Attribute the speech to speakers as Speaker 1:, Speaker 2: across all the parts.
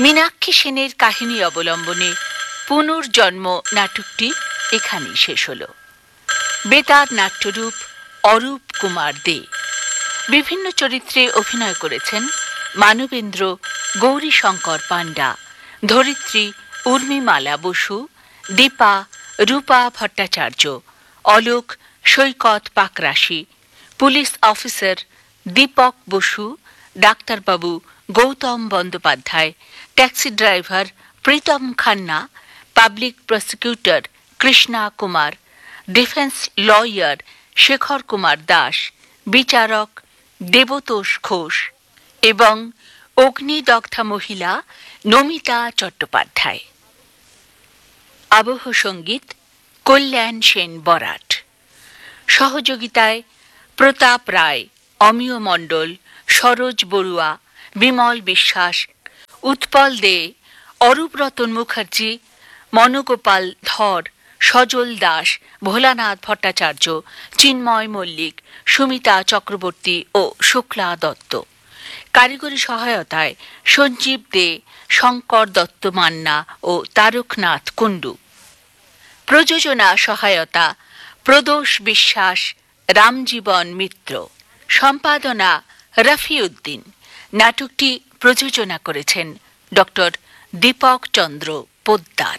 Speaker 1: মীনাক্ষী সেনের কাহিনী অবলম্বনে পুনর্জন্ম নাটকটি এখানেই শেষ হল। বেতার নাট্যরূপ অরূপ কুমার দে। বিভিন্ন চরিত্রে অভিনয় করেছেন মানবেন্দ্র গৌরীশঙ্কর পাণ্ডা, ধরিত্রী উর্মিমালা বসু, দীপা রূপা ভট্টাচার্য, অলোক সৈকত পাকরাশি, পুলিশ অফিসার দীপক বসু, ডাক্তারবাবু Gautam Bandyopadhyay, taxi driver Pritam Khanna, public prosecutor Krishna Kumar, defence lawyer Shekhar Kumar Das, বিচারক দেবতোষ ঘোষ এবং অগ্নিদগ্ধা মহিলা নমিতা চট্টোপাধ্যায়। আবহ সঙ্গীত কল্যাণ সেন বরাট। সহযোগিতায় প্রতাপ রায়, অমিয় মণ্ডল, সরোজ বড়ুয়া, বিমল বিশ্বাস, উৎপল দে, অরূপরতন মুখার্জি, মনোগোপাল ধর, সজল দাস, ভোলানাথ ভট্টাচার্য, চিন্ময় মল্লিক, সুমিতা চক্রবর্তী ও শুক্লা দত্ত। কারিগরি সহায়তায় সঞ্জীব দে, শঙ্কর দত্ত মান্না ও তারকনাথ কুণ্ডু। প্রযোজনা সহায়তা প্রদোষ বিশ্বাস, রামজীবন মিত্র। সম্পাদনা রফিউদ্দিন। নাটকটি প্রযোজনা করেছেন ডক্টর দীপক চন্দ্র পোদ্দার।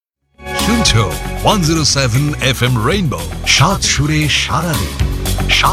Speaker 2: শুনছো 107 FM রেইনবো, সাত সুরে সারা দিন।